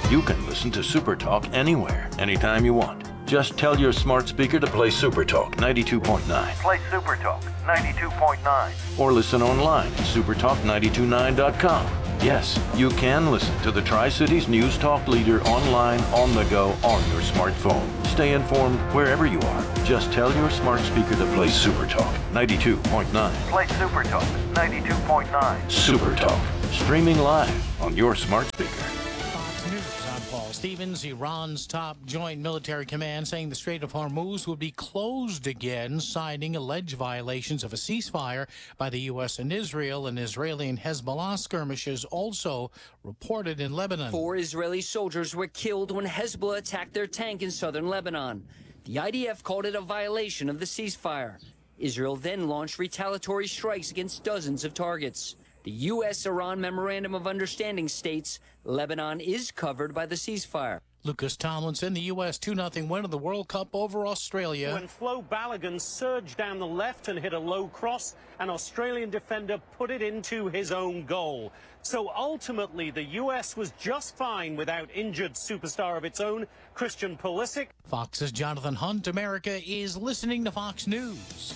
You can listen to Super Talk anywhere, anytime you want. Just tell your smart speaker to play Super Talk 92.9. Play Super Talk 92.9. Or listen online at supertalk929.com. Yes, you can listen to the Tri-Cities News Talk leader online, on the go, on your smartphone. Stay informed wherever you are. Just tell your smart speaker to play Super Talk 92.9. Play Super Talk 92.9. Super Talk, streaming live on your smart speaker. Fox News, I'm Paul Stevens. Iran's top joint military command saying the Strait of Hormuz will be closed again, citing alleged violations of a ceasefire by the U.S. and Israel, and Israeli and Hezbollah skirmishes also reported in Lebanon. 4 Israeli soldiers were killed when Hezbollah attacked their tank in southern Lebanon. The IDF called it a violation of the ceasefire. Israel then launched retaliatory strikes against dozens of targets. The U.S.-Iran Memorandum of Understanding states Lebanon is covered by the ceasefire. Lucas Tomlinson, the U.S. 2-0 win of the World Cup over Australia. When Flo Balogun surged down the left and hit a low cross, an Australian defender put it into his own goal. So ultimately, the U.S. was just fine without injured superstar of its own, Christian Pulisic. Fox's Jonathan Hunt. America is listening to Fox News.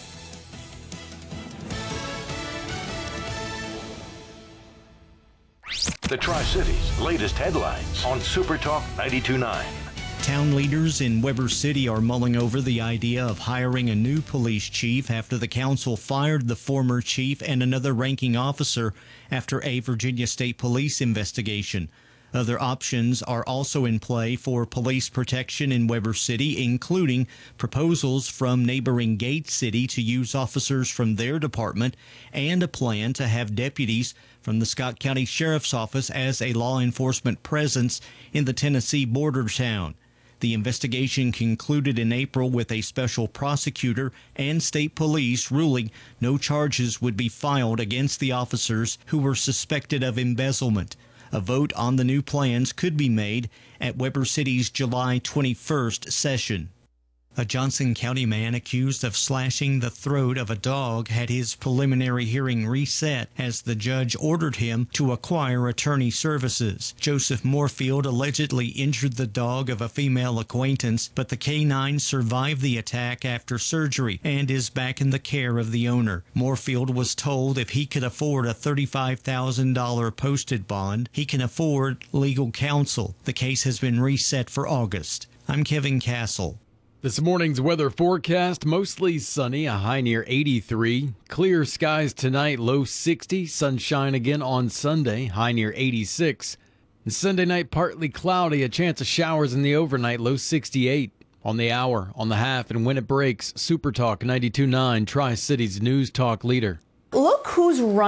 The Tri-Cities' latest headlines on Super Talk 92.9. Town leaders in Weber City are mulling over the idea of hiring a new police chief after the council fired the former chief and another ranking officer after a Virginia State Police investigation. Other options are also in play for police protection in Weber City, including proposals from neighboring Gate City to use officers from their department and a plan to have deputies from the Scott County Sheriff's Office as a law enforcement presence in the Tennessee border town. The investigation concluded in April with a special prosecutor and state police ruling no charges would be filed against the officers who were suspected of embezzlement. A vote on the new plans could be made at Weber City's July 21st session. A Johnson County man accused of slashing the throat of a dog had his preliminary hearing reset as the judge ordered him to acquire attorney services. Joseph Moorfield allegedly injured the dog of a female acquaintance, but the canine survived the attack after surgery and is back in the care of the owner. Moorfield was told if he could afford a $35,000 posted bond, he can afford legal counsel. The case has been reset for August. I'm Kevin Castle. This morning's weather forecast, mostly sunny, a high near 83. Clear skies tonight, low 60. Sunshine again on Sunday, high near 86. And Sunday night, partly cloudy, a chance of showers in the overnight, low 68. On the hour, on the half, and when it breaks, Super Talk 92.9, Tri-Cities News Talk leader. Look who's running.